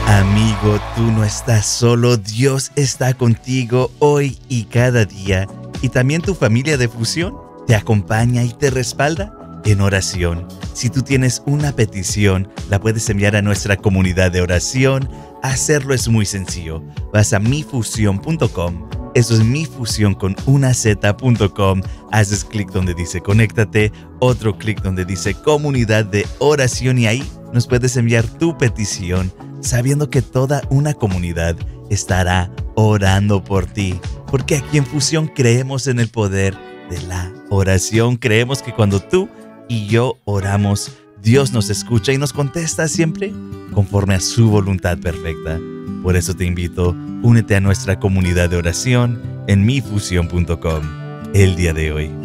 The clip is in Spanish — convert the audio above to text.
Amigo, tú no estás solo, Dios está contigo hoy y cada día. Y también tu familia de Fusión te acompaña y te respalda en oración. Si tú tienes una petición, la puedes enviar a nuestra comunidad de oración. Hacerlo es muy sencillo. Vas a mifusión.com. Eso es mifusión con una z.com. Haces clic donde dice conéctate, otro clic donde dice comunidad de oración y ahí nos puedes enviar tu petición, sabiendo que toda una comunidad estará orando por ti. Porque aquí en Fusión creemos en el poder de la oración. Creemos que cuando tú y yo oramos, Dios nos escucha y nos contesta siempre conforme a su voluntad perfecta. Por eso te invito, únete a nuestra comunidad de oración en mifusión.com el día de hoy.